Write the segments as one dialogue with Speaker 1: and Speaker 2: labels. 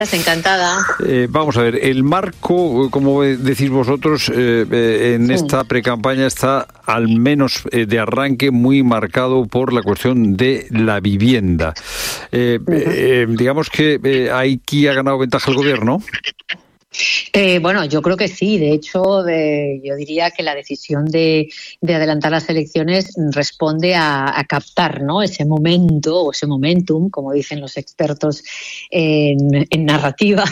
Speaker 1: Encantada.
Speaker 2: Vamos a ver, el marco, como decís vosotros, en esta precampaña está al menos de arranque muy marcado por la cuestión de la vivienda. Digamos que aquí ha ganado ventaja el gobierno.
Speaker 1: Bueno, yo creo que sí. De hecho, yo diría que la decisión de adelantar las elecciones responde a captar, ¿no?, ese momento o ese momentum, como dicen los expertos en narrativa.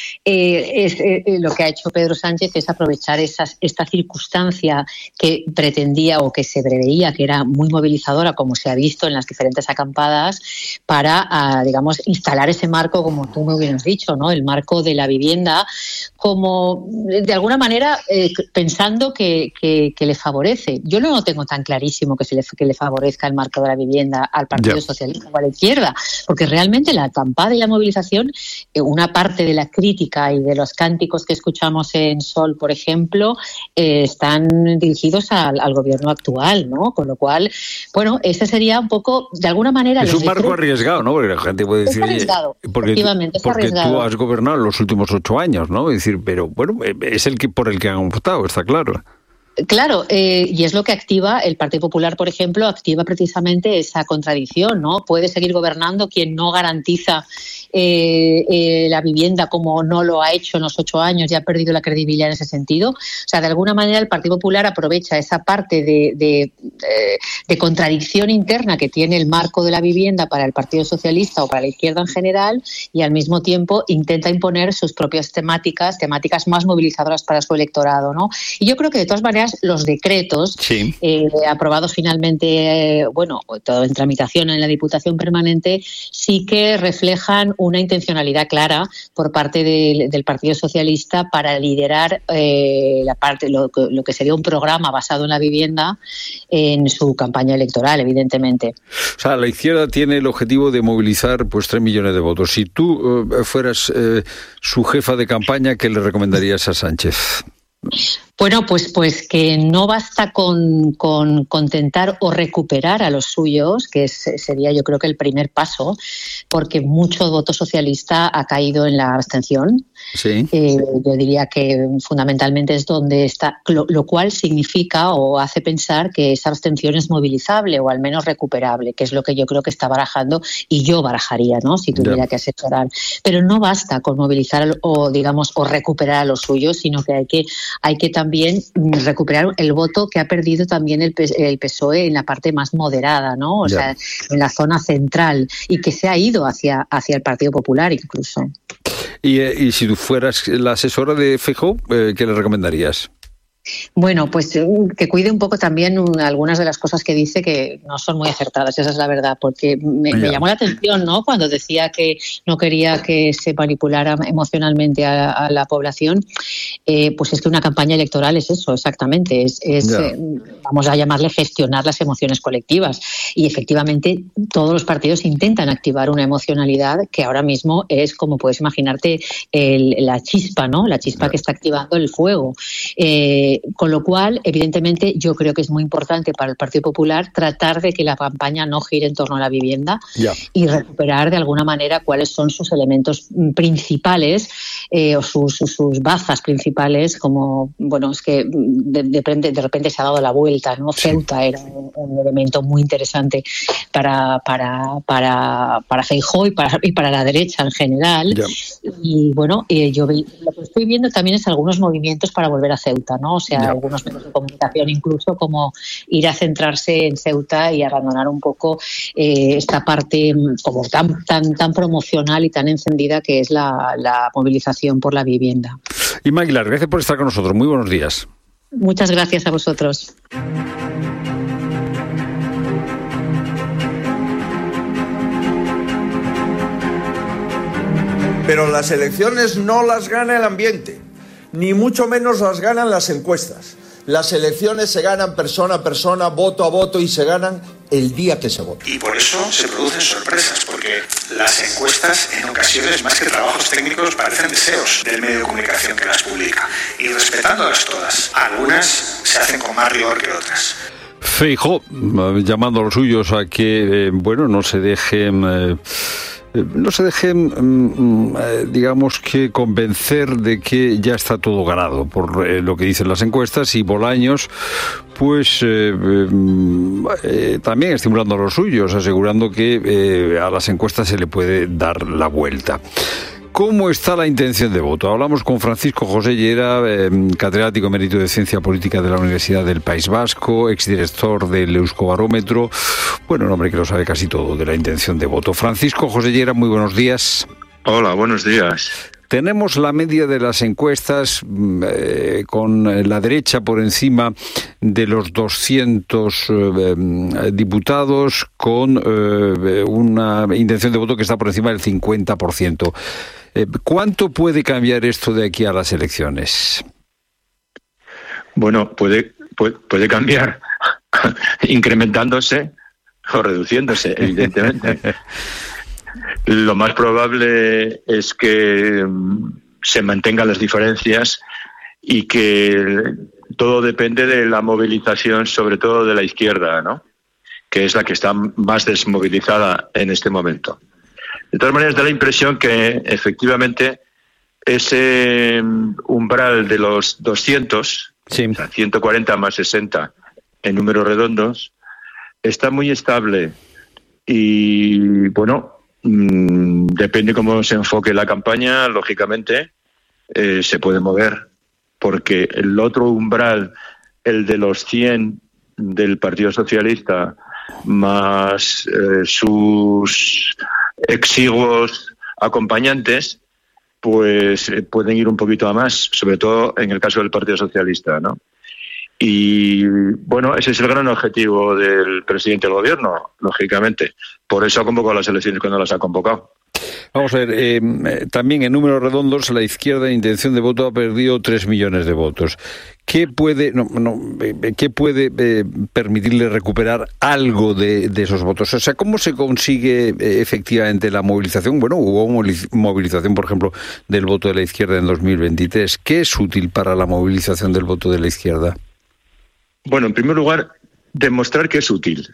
Speaker 1: Lo que ha hecho Pedro Sánchez es aprovechar esta circunstancia que pretendía o que se preveía que era muy movilizadora, como se ha visto en las diferentes acampadas, para, digamos, instalar ese marco, como tú muy bien has dicho, ¿no?, el marco de la vivienda, como de alguna manera pensando que le favorece. Yo no lo tengo tan clarísimo que le favorezca el marco de la vivienda al Partido Socialista o a la izquierda, porque realmente la acampada y la movilización, una parte de la crítica y de los cánticos que escuchamos en Sol, por ejemplo, están dirigidos al gobierno actual, ¿no? Con lo cual, bueno, ese sería un poco, de alguna manera...
Speaker 2: Es un marco arriesgado, ¿no? Porque la gente puede decir...
Speaker 1: Es arriesgado, efectivamente, es arriesgado.
Speaker 2: Porque tú has gobernado los últimos 8 años, ¿no? Es decir, pero bueno, es el que por el que han votado, está claro.
Speaker 1: Claro, y es lo que activa el Partido Popular, por ejemplo, activa precisamente esa contradicción, ¿no? Puede seguir gobernando quien no garantiza la vivienda como no lo ha hecho en los 8 años y ha perdido la credibilidad en ese sentido. O sea, de alguna manera el Partido Popular aprovecha esa parte de contradicción interna que tiene el marco de la vivienda para el Partido Socialista o para la izquierda en general, y al mismo tiempo intenta imponer sus propias temáticas más movilizadoras para su electorado, ¿no? Y yo creo que de todas maneras los decretos aprobados finalmente, todo en tramitación en la Diputación Permanente, sí que reflejan una intencionalidad clara por parte del Partido Socialista para liderar lo que sería un programa basado en la vivienda en su campaña electoral, evidentemente.
Speaker 2: O sea, la izquierda tiene el objetivo de movilizar 3 millones de votos. Si tú fueras su jefa de campaña, ¿qué le recomendarías a Sánchez?
Speaker 1: Bueno, pues que no basta con contentar o recuperar a los suyos, que sería yo creo que el primer paso, porque mucho voto socialista ha caído en la abstención.
Speaker 2: Sí.
Speaker 1: Yo diría que fundamentalmente es donde está, lo cual significa o hace pensar que esa abstención es movilizable o al menos recuperable, que es lo que yo creo que está barajando y yo barajaría, ¿no?, si tuviera que asesorar. Pero no basta con movilizar o recuperar a los suyos, sino que hay que también recuperar el voto que ha perdido también el PSOE en la parte más moderada, ¿no? O sea, en la zona central, y que se ha ido hacia el Partido Popular incluso.
Speaker 2: Y si tú fueras la asesora de Feijóo, ¿qué le recomendarías?
Speaker 1: Bueno, pues que cuide un poco también algunas de las cosas que dice, que no son muy acertadas, esa es la verdad, porque me llamó la atención, ¿no?, cuando decía que no quería que se manipulara emocionalmente a la población. Pues es que una campaña electoral es eso, exactamente, vamos a llamarle gestionar las emociones colectivas, y efectivamente todos los partidos intentan activar una emocionalidad que ahora mismo es, como puedes imaginarte, la chispa, ¿no?, la chispa que está activando el fuego. Con lo cual, evidentemente, yo creo que es muy importante para el Partido Popular tratar de que la campaña no gire en torno a la vivienda y recuperar de alguna manera cuáles son sus elementos principales o sus bazas principales, como, es que de repente se ha dado la vuelta, ¿no? Ceuta era un elemento muy interesante para Feijóo y para la derecha en general. Y yo lo que estoy viendo también es algunos movimientos para volver a Ceuta, ¿no? O sea, algunos medios de comunicación incluso, como ir a centrarse en Ceuta y abandonar un poco esta parte como tan promocional y tan encendida que es la movilización por la vivienda.
Speaker 2: Inma Aguilar, gracias por estar con nosotros. Muy buenos días.
Speaker 1: Muchas gracias a vosotros.
Speaker 3: Pero las elecciones no las gana el ambiente, ni mucho menos las ganan las encuestas. Las elecciones se ganan persona a persona, voto a voto, y se ganan el día que se vota.
Speaker 4: Y por eso se producen sorpresas, porque las encuestas en ocasiones, más que trabajos técnicos, parecen deseos del medio de comunicación que las publica. Y respetándolas todas, algunas se hacen con más rigor que otras.
Speaker 2: Feijóo llamando a los suyos a que no se dejen no se dejen, digamos que convencer de que ya está todo ganado por lo que dicen las encuestas, y Bolaños pues también estimulando a los suyos, asegurando que a las encuestas se le puede dar la vuelta. ¿Cómo está la intención de voto? Hablamos con Francisco José Llera, catedrático emérito de Ciencia Política de la Universidad del País Vasco, exdirector del Euskobarómetro. Bueno, un hombre que lo sabe casi todo de la intención de voto. Francisco José Llera, muy buenos días.
Speaker 5: Hola, buenos días.
Speaker 2: Tenemos la media de las encuestas con la derecha por encima de los 200 diputados, con una intención de voto que está por encima del 50%. ¿Cuánto puede cambiar esto de aquí a las elecciones?
Speaker 5: Bueno, puede cambiar incrementándose o reduciéndose, evidentemente. Lo más probable es que se mantengan las diferencias y que todo depende de la movilización, sobre todo de la izquierda, ¿no? Que es la que está más desmovilizada en este momento. De todas maneras, da la impresión que efectivamente ese umbral de los 200, sí, o sea, 140 más 60 en números redondos, está muy estable y, bueno, depende cómo se enfoque la campaña, lógicamente se puede mover, porque el otro umbral, el de los 100 del Partido Socialista, más sus exiguos acompañantes, pues pueden ir un poquito a más, sobre todo en el caso del Partido Socialista, ¿no? Y bueno, ese es el gran objetivo del presidente del gobierno, lógicamente. Por eso ha convocado las elecciones cuando las ha convocado.
Speaker 2: Vamos a ver, también en números redondos, la izquierda en intención de voto ha perdido 3 millones de votos. ¿Qué puede permitirle recuperar algo de esos votos? O sea, ¿cómo se consigue efectivamente la movilización? Bueno, hubo movilización, por ejemplo, del voto de la izquierda en 2023. ¿Qué es útil para la movilización del voto de la izquierda?
Speaker 5: Bueno, en primer lugar, demostrar que es útil.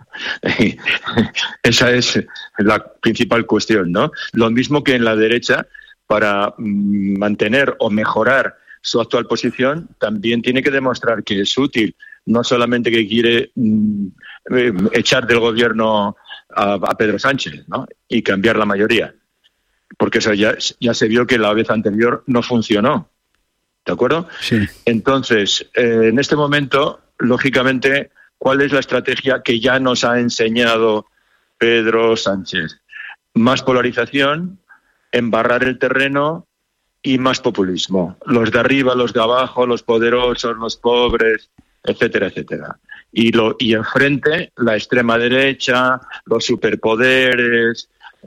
Speaker 5: Esa es la principal cuestión, ¿no? Lo mismo que en la derecha, para mantener o mejorar su actual posición, también tiene que demostrar que es útil, no solamente que quiere echar del gobierno a Pedro Sánchez, ¿no? Y cambiar la mayoría, porque eso ya se vio que la vez anterior no funcionó. ¿De acuerdo?
Speaker 2: Sí.
Speaker 5: Entonces, en este momento, lógicamente, ¿cuál es la estrategia que ya nos ha enseñado Pedro Sánchez? Más polarización, embarrar el terreno y más populismo. Los de arriba, los de abajo, los poderosos, los pobres, etcétera, etcétera. Y enfrente, la extrema derecha, los superpoderes,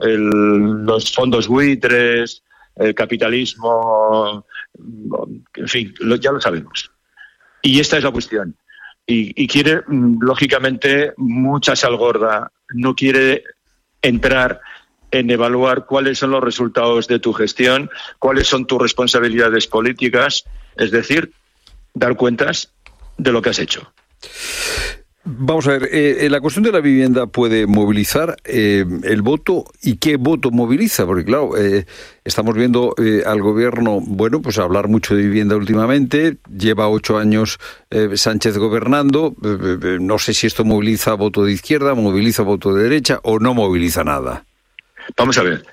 Speaker 5: los fondos buitres, el capitalismo, en fin, ya lo sabemos. Y esta es la cuestión. Y quiere, lógicamente, mucha sal gorda. No quiere entrar en evaluar cuáles son los resultados de tu gestión, cuáles son tus responsabilidades políticas, es decir, dar cuentas de lo que has hecho.
Speaker 2: Vamos a ver, la cuestión de la vivienda puede movilizar el voto. ¿Y qué voto moviliza? Porque claro, estamos viendo al gobierno, bueno, pues hablar mucho de vivienda últimamente. Lleva 8 años Sánchez gobernando. No sé si esto moviliza voto de izquierda, moviliza voto de derecha o no moviliza nada.
Speaker 5: Vamos a ver.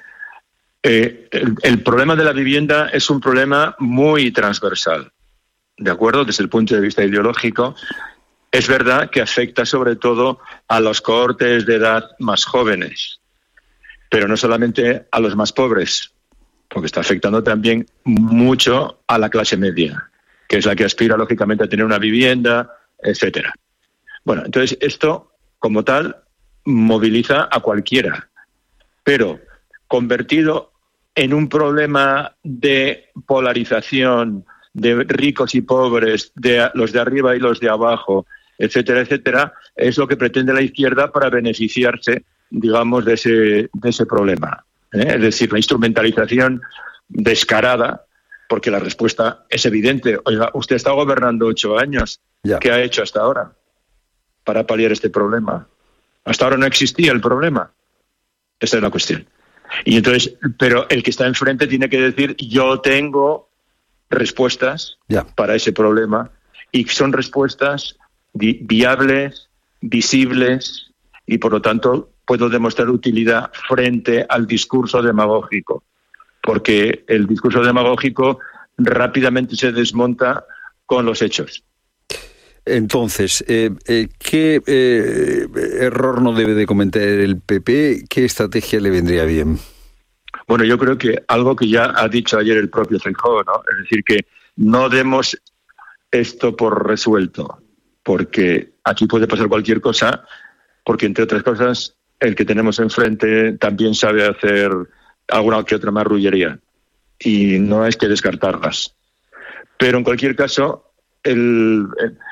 Speaker 5: El problema de la vivienda es un problema muy transversal, ¿de acuerdo? Desde el punto de vista ideológico. Es verdad que afecta sobre todo a los cohortes de edad más jóvenes, pero no solamente a los más pobres, porque está afectando también mucho a la clase media, que es la que aspira lógicamente a tener una vivienda, etcétera. Bueno, entonces esto, como tal, moviliza a cualquiera, pero convertido en un problema de polarización, de ricos y pobres, de los de arriba y los de abajo, etcétera, etcétera, es lo que pretende la izquierda para beneficiarse, digamos, de ese problema. Es decir, la instrumentalización descarada, porque la respuesta es evidente. Oiga, usted está gobernando 8 años. Ya. ¿Qué ha hecho hasta ahora para paliar este problema? Hasta ahora no existía el problema. Esta es la cuestión. Y entonces, pero el que está enfrente tiene que decir, yo tengo respuestas para ese problema, y son respuestas viables, visibles, y por lo tanto puedo demostrar utilidad frente al discurso demagógico, porque el discurso demagógico rápidamente se desmonta con los hechos.
Speaker 2: Entonces, ¿qué error no debe de cometer el PP? ¿Qué estrategia le vendría bien?
Speaker 5: Bueno, yo creo que algo que ya ha dicho ayer el propio Feijóo, ¿no? Es decir, que no demos esto por resuelto, porque aquí puede pasar cualquier cosa, porque entre otras cosas el que tenemos enfrente también sabe hacer alguna que otra marrullería y no hay que descartarlas. Pero en cualquier caso, el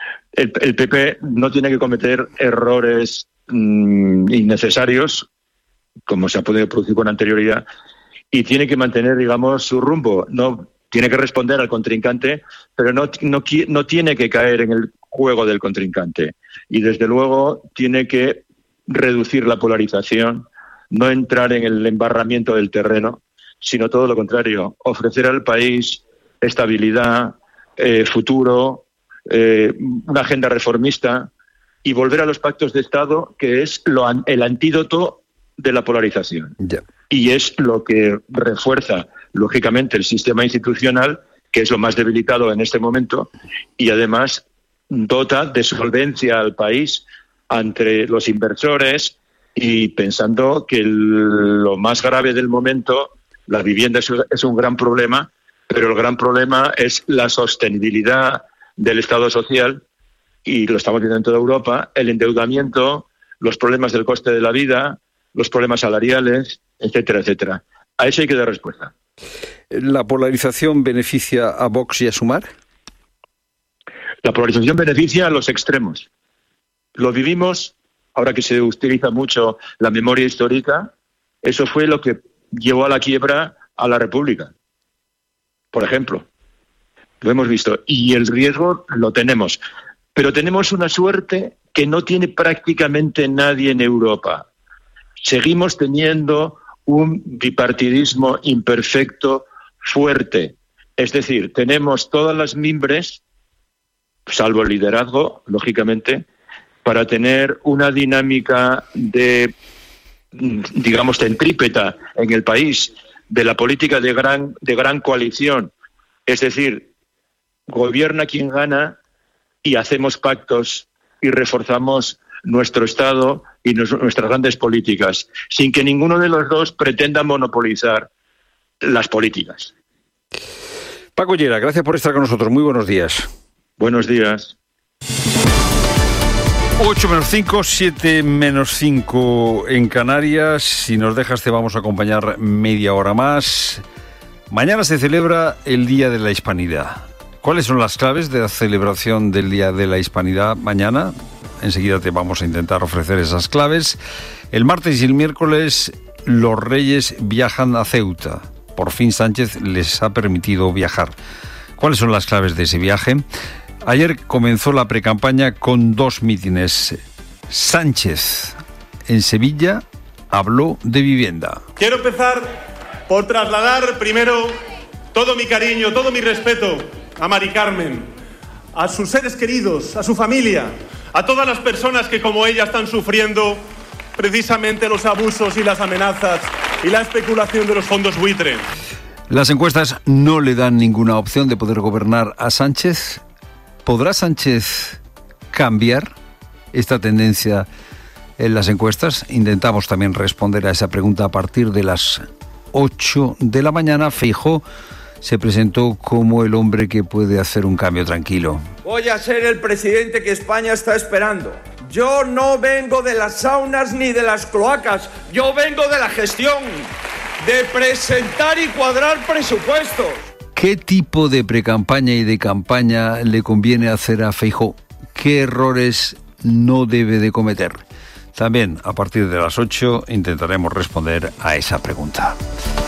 Speaker 5: PP no tiene que cometer errores innecesarios, como se ha podido producir con anterioridad, y tiene que mantener, digamos, su rumbo. No tiene que responder al contrincante, pero no tiene que caer en el juego del contrincante. Y desde luego tiene que reducir la polarización, no entrar en el embarramiento del terreno, sino todo lo contrario, ofrecer al país estabilidad, futuro, una agenda reformista y volver a los pactos de Estado, que es el antídoto de la polarización.
Speaker 2: Yeah.
Speaker 5: Y es lo que refuerza, lógicamente, el sistema institucional, que es lo más debilitado en este momento, y además dota de solvencia al país ante los inversores, y pensando que lo más grave del momento, la vivienda es un gran problema, pero el gran problema es la sostenibilidad del Estado social, y lo estamos viendo en toda Europa, el endeudamiento, los problemas del coste de la vida, los problemas salariales, etcétera, etcétera. A eso hay que dar respuesta.
Speaker 2: ¿La polarización beneficia a Vox y a Sumar?
Speaker 5: La polarización beneficia a los extremos. Lo vivimos, ahora que se utiliza mucho la memoria histórica, eso fue lo que llevó a la quiebra a la República, por ejemplo. Lo hemos visto. Y el riesgo lo tenemos. Pero tenemos una suerte que no tiene prácticamente nadie en Europa. Seguimos teniendo un bipartidismo imperfecto fuerte. Es decir, tenemos todas las mimbres, salvo el liderazgo, lógicamente, para tener una dinámica de, digamos, centrípeta en el país, de la política de gran coalición. Es decir, gobierna quien gana y hacemos pactos y reforzamos nuestro Estado y nuestras grandes políticas, sin que ninguno de los dos pretenda monopolizar las políticas.
Speaker 2: Paco Llera, gracias por estar con nosotros. Muy buenos días.
Speaker 5: Buenos días.
Speaker 2: 8 menos 5, 7 menos 5 en Canarias. Si nos dejas te vamos a acompañar media hora más. Mañana se celebra el Día de la Hispanidad. ¿Cuáles son las claves de la celebración del Día de la Hispanidad mañana? Enseguida te vamos a intentar ofrecer esas claves. El martes y el miércoles los reyes viajan a Ceuta. Por fin Sánchez les ha permitido viajar. ¿Cuáles son las claves de ese viaje? Ayer comenzó la precampaña con 2 mítines. Sánchez en Sevilla habló de vivienda.
Speaker 6: Quiero empezar por trasladar primero todo mi cariño, todo mi respeto a Mari Carmen, a sus seres queridos, a su familia, a todas las personas que como ella están sufriendo precisamente los abusos y las amenazas y la especulación de los fondos buitre.
Speaker 2: Las encuestas no le dan ninguna opción de poder gobernar a Sánchez. ¿Podrá Sánchez cambiar esta tendencia en las encuestas? Intentamos también responder a esa pregunta a partir de las 8 de la mañana. Feijóo se presentó como el hombre que puede hacer un cambio tranquilo.
Speaker 3: Voy a ser el presidente que España está esperando. Yo no vengo de las saunas ni de las cloacas, yo vengo de la gestión, de presentar y cuadrar presupuestos.
Speaker 2: ¿Qué tipo de precampaña y de campaña le conviene hacer a Feijóo? ¿Qué errores no debe de cometer? También a partir de las 8 intentaremos responder a esa pregunta.